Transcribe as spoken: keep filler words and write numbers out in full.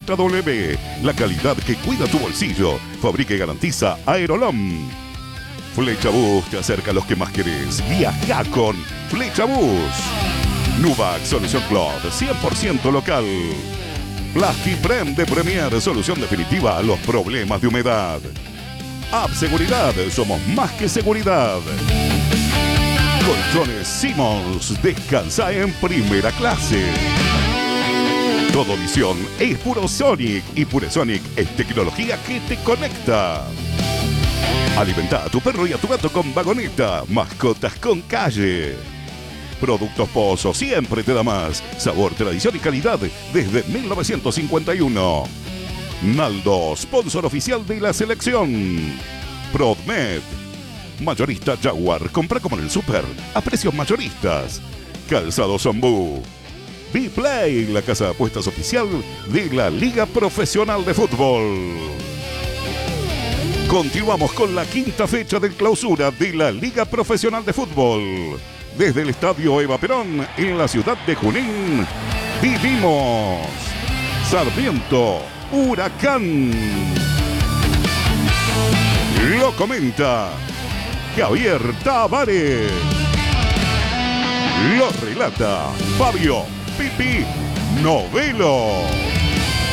J W, la calidad que cuida tu bolsillo. Fabrica y garantiza Aerolom. Flecha Bus te acerca a los que más querés. Viaja con Flecha Bus. Nuvac Solución Cloud, cien por ciento local. Plastiprem de Premier, solución definitiva a los problemas de humedad. App Seguridad, somos más que seguridad. Colchones Simmons, descansa en primera clase. Todo visión es Puro Sonic y Pure Sonic es tecnología que te conecta. Alimenta a tu perro y a tu gato con Vagoneta, mascotas con calle. Productos Pozo, siempre te da más. Sabor, tradición y calidad desde mil novecientos cincuenta y uno. Naldo, sponsor oficial de la selección. Prodmed, mayorista Jaguar, compra como en el súper, a precios mayoristas. Calzado Zambú. B-Play, la casa de apuestas oficial de la Liga Profesional de Fútbol. Continuamos con la quinta fecha de clausura de la Liga Profesional de Fútbol. Desde el Estadio Eva Perón, en la ciudad de Junín, vivimos Sarmiento Huracán. Lo comenta Javier Tavares. Lo relata Fabio Pipi Novelo.